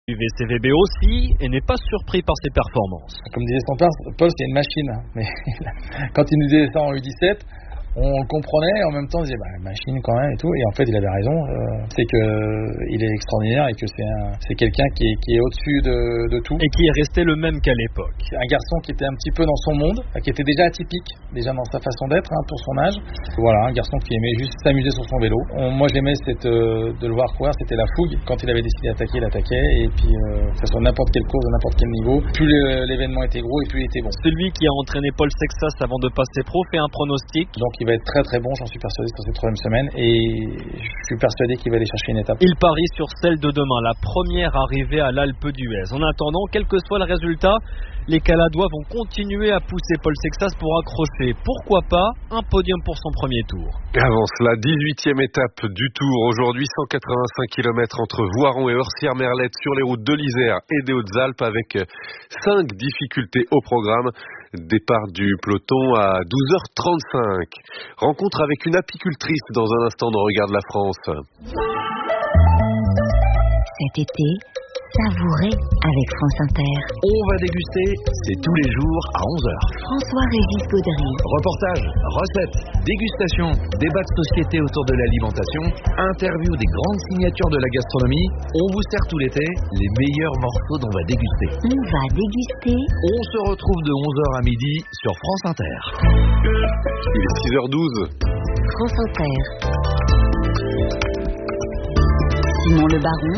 VCVB aussi et n'est pas surpris par ses performances. Comme disait son père, Paul c'est une machine, mais quand il nous disait ça en U17, on le comprenait et en même temps on disait machine quand même et tout, et en fait il avait raison, c'est que il est extraordinaire et que c'est quelqu'un qui est au-dessus de tout. Et qui est resté le même qu'à l'époque. Un garçon qui était un petit peu dans son monde, qui était déjà atypique, déjà dans sa façon d'être pour son âge. Voilà, un garçon qui aimait juste s'amuser sur son vélo. Moi j'aimais de le voir courir, c'était la fougue. Quand il avait décidé d'attaquer, il attaquait, et puis que ce soit n'importe quelle course, à n'importe quel niveau, plus l'événement était gros et plus il était bon. Celui qui a entraîné Paul Sexas avant de passer pro fait un pronostic. Donc il va être très très bon, j'en suis persuadé, sur cette 3e semaine, et je suis persuadé qu'il va aller chercher une étape. Il parie sur celle de demain, la première arrivée à l'Alpe d'Huez. En attendant, quel que soit le résultat, les Caladois vont continuer à pousser Paul Sexas pour accrocher, pourquoi pas, un podium pour son premier tour. Avant cela, 18e étape du Tour. Aujourd'hui, 185 km entre Voiron et Orsières-Merlette sur les routes de l'Isère et des Hautes-Alpes, avec 5 difficultés au programme. Départ du peloton à 12h35. Rencontre avec une apicultrice dans un instant dans Regard de la France. Cet été, savourez avec France Inter. On va déguster, c'est tous les jours à 11h. François-Régis Gaudry. Reportage, recettes, dégustation, débat de société autour de l'alimentation, interview des grandes signatures de la gastronomie. On vous sert tout l'été les meilleurs morceaux dont on va déguster. On va déguster. On se retrouve de 11h à midi sur France Inter. Il est 6h12. France Inter. Simon Le Baron.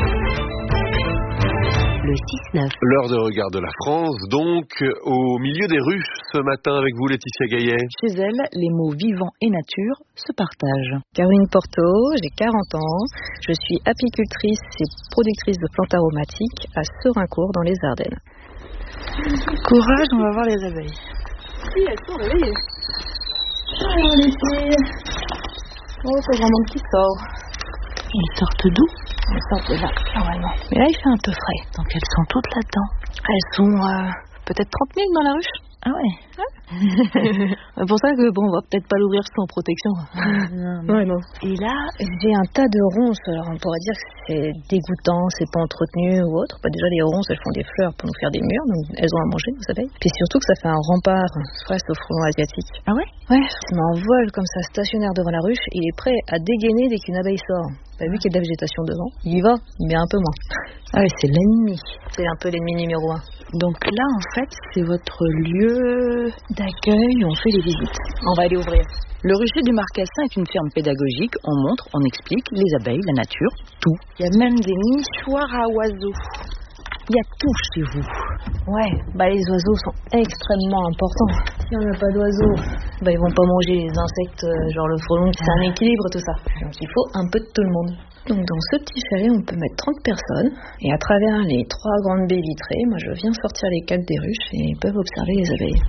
Le 6-9. L'heure de Regard de la France, donc, au milieu des ruches ce matin avec vous, Laetitia Gaillet. Chez elle, les mots vivant et nature se partagent. Caroline Porto, j'ai 40 ans, je suis apicultrice et productrice de plantes aromatiques à Serincourt dans les Ardennes. Courage, on va voir les abeilles. Oui, elles sont réveillées. Alors les filles. Oh, c'est vraiment qui sort. Ils sortent d'où? Elles sortent de là, normalement. Mais là, il fait un peu frais. Donc, elles sont toutes là-dedans. Elles sont peut-être 30 000 dans la ruche. Ah ouais. C'est pour ça que, on va peut-être pas l'ouvrir sans protection. Ouais, non. Et là, j'ai un tas de ronces. Alors, on pourrait dire que c'est dégoûtant, c'est pas entretenu ou autre. Déjà, les ronces, elles font des fleurs pour nous faire des murs. Donc, elles ont à manger, nos abeilles. Puis surtout que ça fait un rempart face au frelon asiatique. Ah ouais? Ouais. Il m'envole comme ça, stationnaire devant la ruche. Il est prêt à dégainer dès qu'une abeille sort. Vu qu'il y a de la végétation devant, il y va, mais un peu moins. Ah oui, c'est l'ennemi. C'est un peu l'ennemi numéro 1. Donc là, en fait, c'est votre lieu d'accueil où on fait les visites. On va aller ouvrir. Le rucher du Marcassin est une ferme pédagogique. On montre, on explique les abeilles, la nature, tout. Il y a même des nichoirs à oiseaux. Il y a tout chez vous. Ouais, les oiseaux sont extrêmement importants. Si on n'a pas d'oiseaux, ils vont pas manger les insectes, genre le frelon. C'est un équilibre tout ça. Donc il faut un peu de tout le monde. Donc dans ce petit chalet, on peut mettre 30 personnes. Et à travers les 3 grandes baies vitrées, moi je viens sortir les cadres des ruches et ils peuvent observer les abeilles.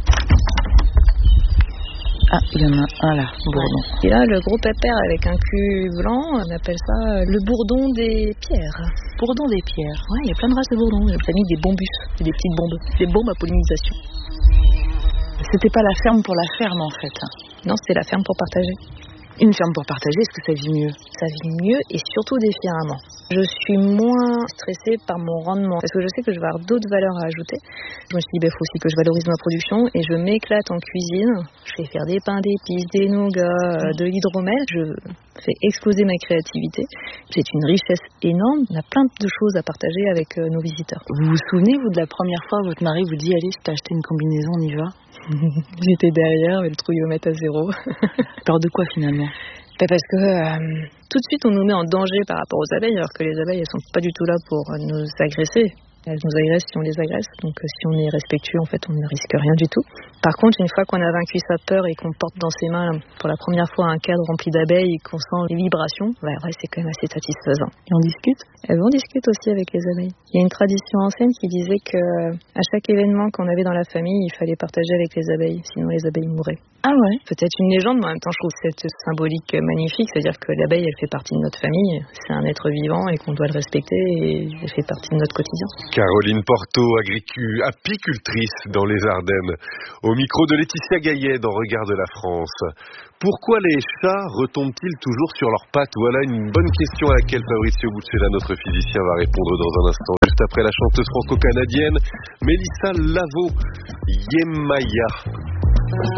Ah, il y en a un là, bourdon. Et là, le gros pépère avec un cul blanc, on appelle ça le bourdon des pierres. Bourdon des pierres. Ouais, il y a plein de races de bourdons. Il y a la famille des bombus, c'est des petites bombes. Des bombes à pollinisation. C'était pas la ferme pour la ferme en fait. Non, c'était la ferme pour partager. Une ferme pour partager, est-ce que ça vit mieux? Ça vit mieux et surtout différemment. Je suis moins stressée par mon rendement parce que je sais que je vais avoir d'autres valeurs à ajouter. Je me suis dit, il faut aussi que je valorise ma production et je m'éclate en cuisine. Je fais faire des pains d'épices, des nougats, de l'hydromel. Je fais exploser ma créativité. C'est une richesse énorme. On a plein de choses à partager avec nos visiteurs. Vous vous souvenez, vous, de la première fois où votre mari vous dit, allez, je t'ai acheté une combinaison, on y va? J'étais derrière, mais le trouillomètre à 0. Peur de quoi finalement? Parce que tout de suite on nous met en danger par rapport aux abeilles, alors que les abeilles elles sont pas du tout là pour nous agresser. Elles nous agressent si on les agresse, donc si on est respectueux, en fait, on ne risque rien du tout. Par contre, une fois qu'on a vaincu sa peur et qu'on porte dans ses mains, pour la première fois, un cadre rempli d'abeilles et qu'on sent les vibrations, c'est quand même assez satisfaisant. Et on discute. On discute aussi avec les abeilles. Il y a une tradition ancienne qui disait que à chaque événement qu'on avait dans la famille, il fallait partager avec les abeilles, sinon les abeilles mouraient. Ah ouais? Peut-être une légende, mais en même temps, je trouve cette symbolique magnifique, c'est-à-dire que l'abeille, elle fait partie de notre famille, c'est un être vivant et qu'on doit le respecter et elle fait partie de notre quotidien. Caroline Porto, apicultrice dans les Ardennes, au micro de Laetitia Gaillet dans Regard de la France. Pourquoi les chats retombent-ils toujours sur leurs pattes? Voilà une bonne question à laquelle Fabrizio Buccella, notre physicien, va répondre dans un instant. juste après la chanteuse franco-canadienne Mélissa Lavo, Yemaya.